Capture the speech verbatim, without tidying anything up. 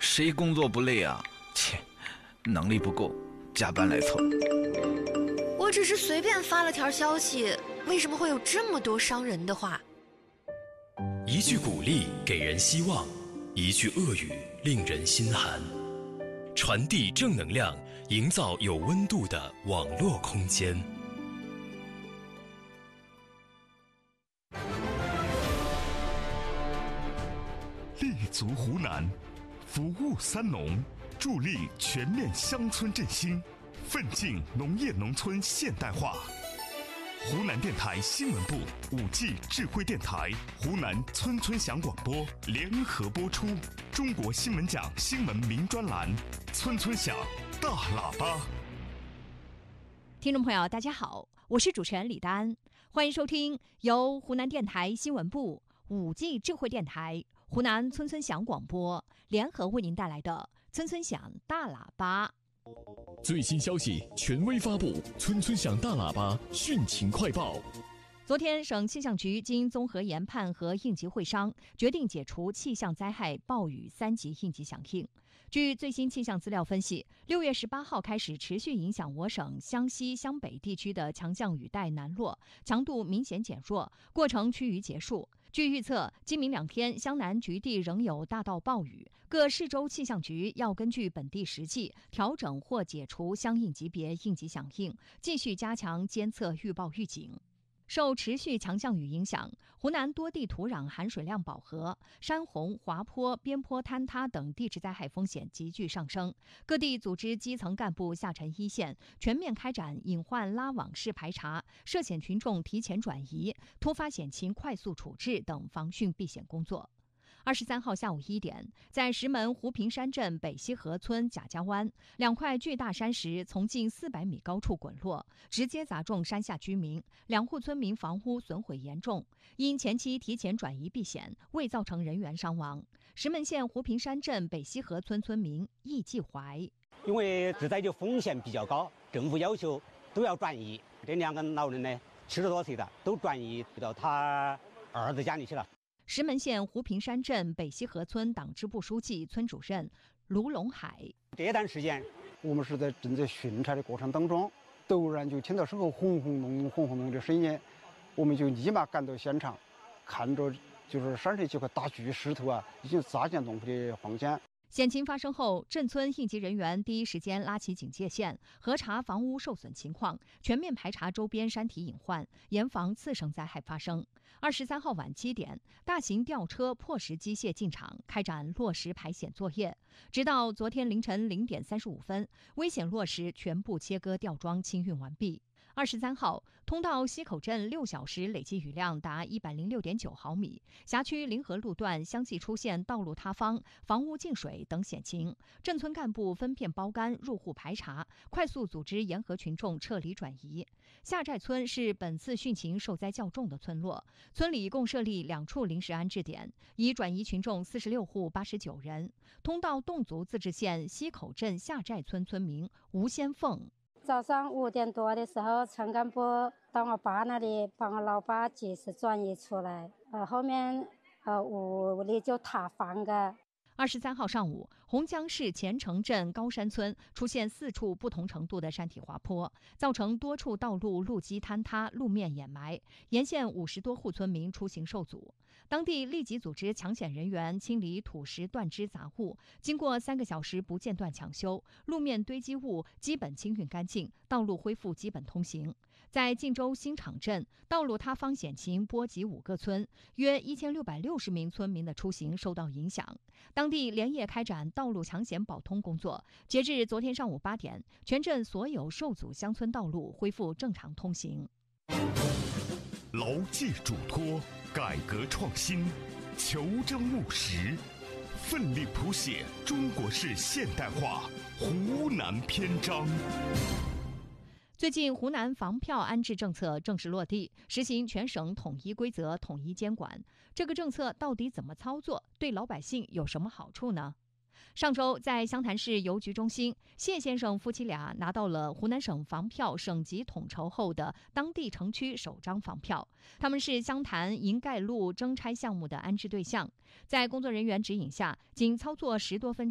谁工作不累啊？切，能力不够，加班来凑。 我只是随便发了条消息，为什么会有这么多伤人的话？ 一句鼓励给人希望，一句恶语令人心寒。传递正能量，营造有温度的网络空间。 立足湖南，服务三农，助力全面乡村振兴，奋进农业农村现代化。湖南电台新闻部、五 G 智慧电台、湖南村村响广播联合播出中国新闻奖新闻名专栏《村村响大喇叭》。 听众朋友，大家好，我是主持人李丹，欢迎收听由湖南电台新闻部、五 G 智慧电台、湖南村村响广播联合为您带来的《村村响大喇叭》。 最新消息权威发布，村村响大喇叭汛情快报。 昨天，省气象局经综合研判和应急会商，决定解除气象灾害暴雨三级应急响应。据最新气象资料分析，六月十八号开始持续影响我省湘西、湘北地区的强降雨带南落，强度明显减弱，过程趋于结束。据预测，今明两天湘南局地仍有大到暴雨，各市州气象局要根据本地实际调整或解除相应级别应急响应，继续加强监测预报预警。受持续强降雨影响，湖南多地土壤含水量饱和，山洪、滑坡、边坡坍塌等地质灾害风险急剧上升。各地组织基层干部下沉一线，全面开展隐患拉网式排查、涉险群众提前转移、突发险情快速处置等防汛避险工作。二十三号下午一点，在石门湖坪山镇北溪河村贾家湾，两块巨大山石从近四百米高处滚落，直接砸中山下居民，两户村民房屋损毁严重，因前期提前转移避险，未造成人员伤亡。石门县湖坪山镇北溪河村村民易继怀： 因为治灾的风险比较高，政府要求都要转移。这两个老人呢，七十多岁的，都转移到他儿子家里去了。 石门县湖坪山镇北溪河村党支部书记、村主任卢龙海： 这段时间，我们是在正在巡查的过程当中，突然就听到身后轰轰隆隆、轰轰隆的声音，我们就立马赶到现场，看着就是山上几块大巨石头啊，已经砸进农户的房间。 险情发生后，镇村应急人员第一时间拉起警戒线，核查房屋受损情况，全面排查周边山体隐患，严防次生灾害发生。二十三号晚七点，大型吊车破石机械进场，开展落石排险作业。直到昨天凌晨零点三十五分，危险落石全部切割吊装清运完毕。二十三号，通道溪口镇六小时累计雨量达一百零六点九毫米，辖区临河路段相继出现道路塌方、房屋进水等险情，镇村干部分片包干入户排查，快速组织沿河群众撤离转移。下寨村是本次汛情受灾较重的村落，村里共设立两处临时安置点，已转移群众四十六户八十九人。通道侗族自治县溪口镇下寨村村民吴先凤： 早上五点多的时候，村干部到我爸那里，把我老爸及时转移出来。呃，后面呃屋里就塌方个。 二十三号上午，洪江市前城镇高山村出现四处不同程度的山体滑坡，造成多处道路路基坍塌、路面掩埋，沿线五十多户村民出行受阻。当地立即组织抢险人员清理土石断枝杂物，经过三个小时不间断抢修，路面堆积物基本清运干净，道路恢复基本通行。在晋州新场镇，道路塌方险情波及五个村，约一千六百六十名村民的出行受到影响。当地连夜开展道路抢险保通工作，截至昨天上午八点，全镇所有受阻乡村道路恢复正常通行。 牢记嘱托，改革创新，求真务实，奋力谱写中国式现代化湖南篇章。 最近，湖南房票安置政策正式落地，实行全省统一规则、统一监管。这个政策到底怎么操作？对老百姓有什么好处呢？上周，在湘潭市邮局中心，谢先生夫妻俩拿到了湖南省房票省级统筹后的当地城区首张房票。他们是湘潭银盖路征拆项目的安置对象，在工作人员指引下，仅操作十多分钟。